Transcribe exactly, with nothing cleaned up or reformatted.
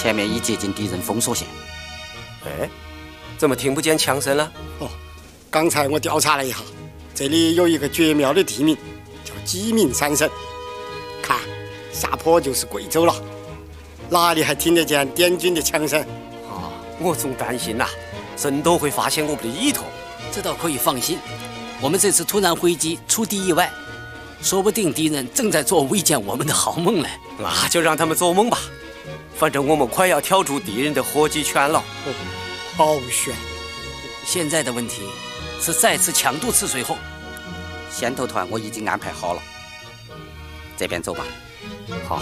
前面已接近敌人封锁线。 哎，怎么听不见枪声了？ 哦，刚才我调查了一下，这里有一个绝妙的地名，叫鸡鸣山神。看，下坡就是贵州了，哪里还听得见滇军的枪声？ 啊，我总担心呐、啊，神都会发现我们的意图。 这倒可以放心，我们这次突然回击出敌意外，说不定敌人正在做围歼我们的好梦呢。 那就让他们做梦吧，反正我们快要跳出敌人的活击圈了。 哦，好悬！ 现在的问题是再次强渡赤水后， 先头团我已经安排好了，这边走吧。 好。